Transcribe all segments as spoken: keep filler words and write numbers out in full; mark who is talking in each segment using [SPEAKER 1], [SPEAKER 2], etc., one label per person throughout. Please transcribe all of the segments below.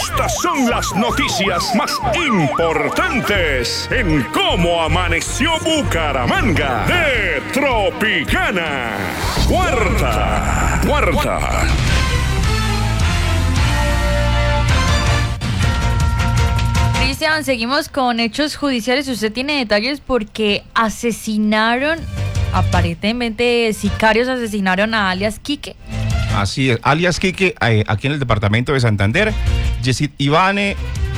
[SPEAKER 1] Estas son las noticias más importantes en Cómo Amaneció Bucaramanga de Tropicana. Cuarta, cuarta.
[SPEAKER 2] Cristian, seguimos con hechos judiciales. Usted tiene detalles porque asesinaron, aparentemente sicarios asesinaron a alias Quique.
[SPEAKER 3] Así es, alias Quique, eh, aquí en el departamento de Santander. Yesid Ivane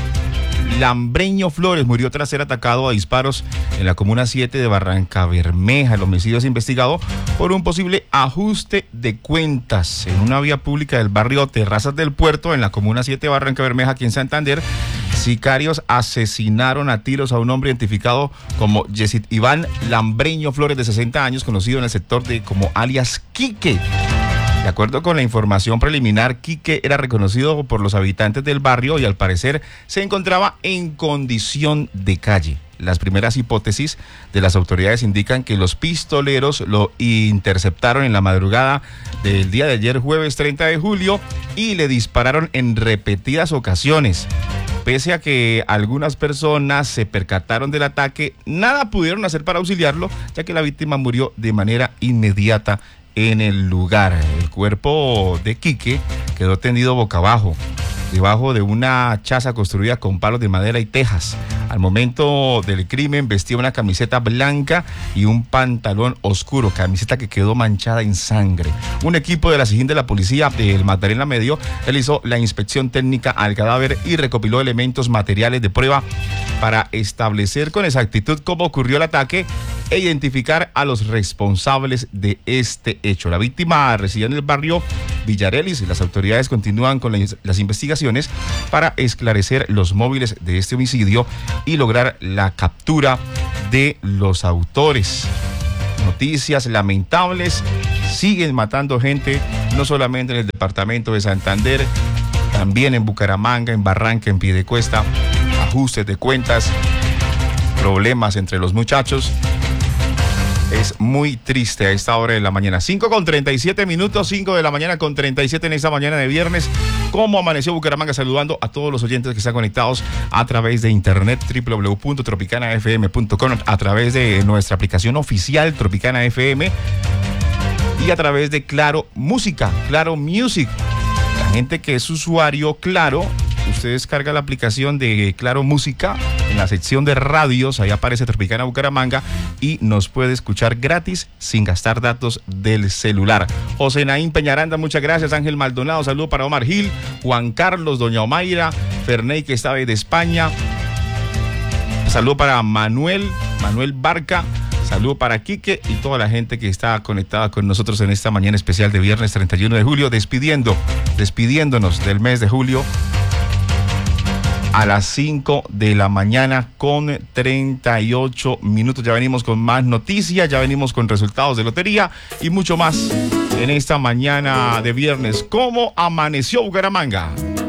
[SPEAKER 3] Lambreño Flores murió tras ser atacado a disparos en la comuna siete de Barrancabermeja. El homicidio es investigado por un posible ajuste de cuentas en una vía pública del barrio Terrazas del Puerto, en la comuna siete de Barrancabermeja, aquí en Santander. Sicarios asesinaron a tiros a un hombre identificado como Yesid Iván Lambreño Flores, de sesenta años, conocido en el sector de como alias Quique. De acuerdo con la información preliminar, Quique era reconocido por los habitantes del barrio y al parecer se encontraba en condición de calle. Las primeras hipótesis de las autoridades indican que los pistoleros lo interceptaron en la madrugada del día de ayer, jueves treinta de julio, y le dispararon en repetidas ocasiones. Pese a que algunas personas se percataron del ataque, nada pudieron hacer para auxiliarlo, ya que la víctima murió de manera inmediata en el lugar. El cuerpo de Quique quedó tendido boca abajo, debajo de una chaza construida con palos de madera y tejas. Al momento del crimen vestía una camiseta blanca y un pantalón oscuro, camiseta que quedó manchada en sangre. Un equipo de la SIJIN de la policía del Magdalena Medio realizó la inspección técnica al cadáver y recopiló elementos materiales de prueba para establecer con exactitud cómo ocurrió el ataque e identificar a los responsables de este hecho. La víctima residía en el barrio Villarelis y las autoridades continúan con las investigaciones para esclarecer los móviles de este homicidio y lograr la captura de los autores. Noticias lamentables, siguen matando gente, no solamente en el departamento de Santander, también en Bucaramanga, en Barranca, en Piedecuesta, ajustes de cuentas, problemas entre los muchachos. Es muy triste a esta hora de la mañana. cinco con treinta y siete minutos, cinco de la mañana con treinta y siete en esta mañana de viernes. ¿Cómo amaneció Bucaramanga? Saludando a todos los oyentes que están conectados a través de internet, doble u doble u doble u punto tropicana f m punto com, a través de nuestra aplicación oficial Tropicana F M y a través de Claro Música, Claro Music. La gente que es usuario Claro, usted descarga la aplicación de Claro Música en la sección de radios, ahí aparece Tropicana Bucaramanga y nos puede escuchar gratis sin gastar datos del celular. José Naín Peñaranda, muchas gracias. Ángel Maldonado, saludo para Omar Gil, Juan Carlos, doña Omaira, Ferney, que está de España, saludo para Manuel, Manuel Barca, saludo para Quique y toda la gente que está conectada con nosotros en esta mañana especial de viernes treinta y uno de julio, despidiendo, despidiéndonos del mes de julio a las cinco de la mañana con treinta y ocho minutos. Ya venimos con más noticias, ya venimos con resultados de lotería y mucho más en esta mañana de viernes. ¿Cómo amaneció Bucaramanga?